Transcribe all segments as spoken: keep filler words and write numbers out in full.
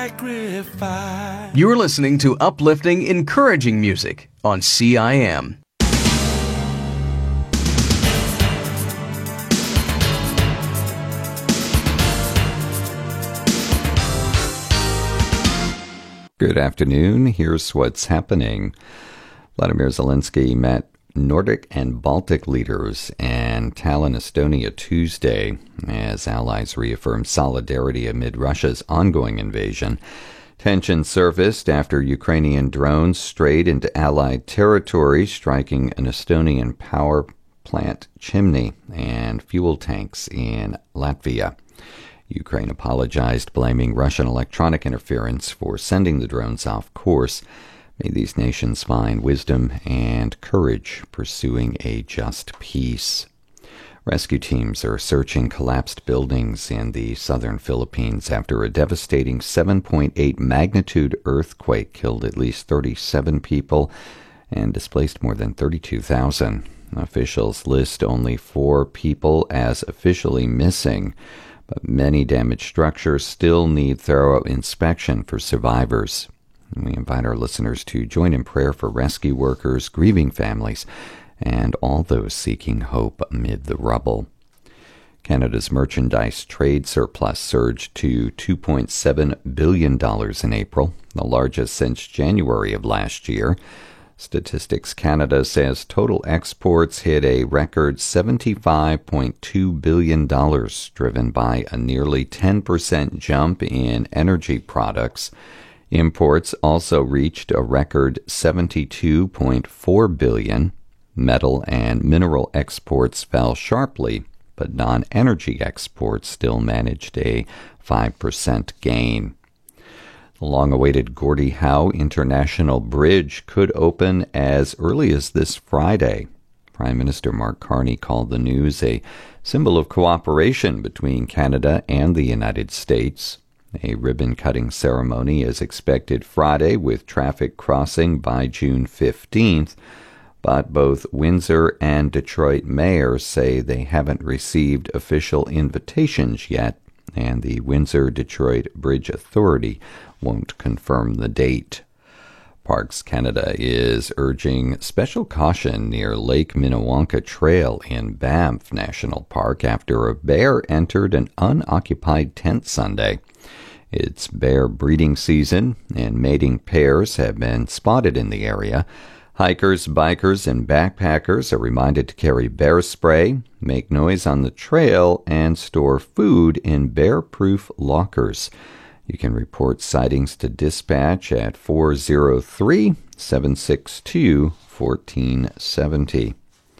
sacrifice. You're listening to uplifting, encouraging music on C I M. Good afternoon. Here's what's happening. Vladimir Zelensky met Nordic and Baltic leaders in Tallinn, Estonia Tuesday as allies reaffirmed solidarity amid Russia's ongoing invasion. Tensions surfaced after Ukrainian drones strayed into allied territory, striking an Estonian power plant chimney and fuel tanks in Latvia. Ukraine apologized, blaming Russian electronic interference for sending the drones off course. May these nations find wisdom and courage pursuing a just peace. Rescue teams are searching collapsed buildings in the southern Philippines after a devastating seven point eight magnitude earthquake killed at least thirty-seven people and displaced more than thirty-two thousand. Officials list only four people as officially missing, but many damaged structures still need thorough inspection for survivors. We invite our listeners to join in prayer for rescue workers, grieving families, and all those seeking hope amid the rubble. Canada's merchandise trade surplus surged to two point seven billion dollars in April, the largest since January of last year. Statistics Canada says total exports hit a record seventy-five point two billion dollars, driven by a nearly ten percent jump in energy products. Imports also reached a record seventy-two point four billion dollars. Metal and mineral exports fell sharply, but non-energy exports still managed a five percent gain. The long-awaited Gordie Howe International Bridge could open as early as this Friday. Prime Minister Mark Carney called the news a symbol of cooperation between Canada and the United States. A ribbon-cutting ceremony is expected Friday with traffic crossing by June fifteenth, but both Windsor and Detroit mayors say they haven't received official invitations yet, and the Windsor-Detroit Bridge Authority won't confirm the date. Parks Canada is urging special caution near Lake Minnewanka Trail in Banff National Park after a bear entered an unoccupied tent Sunday. It's bear breeding season, and mating pairs have been spotted in the area. Hikers, bikers, and backpackers are reminded to carry bear spray, make noise on the trail, and store food in bear-proof lockers. You can report sightings to dispatch at four oh three, seven six two, one four seven oh.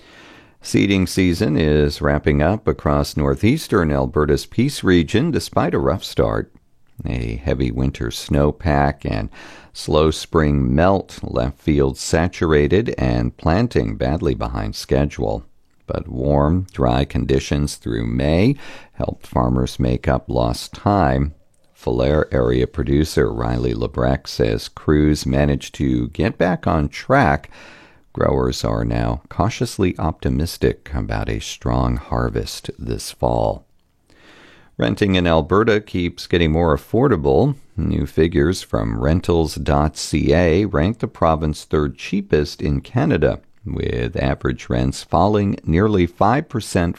Seeding season is wrapping up across northeastern Alberta's Peace region despite a rough start. A heavy winter snowpack and slow spring melt left fields saturated and planting badly behind schedule. But warm, dry conditions through May helped farmers make up lost time. Falher area producer Riley Lebrecht says crews managed to get back on track. Growers are now cautiously optimistic about a strong harvest this fall. Renting in Alberta keeps getting more affordable. New figures from rentals dot c a rank the province third cheapest in Canada, with average rents falling nearly five percent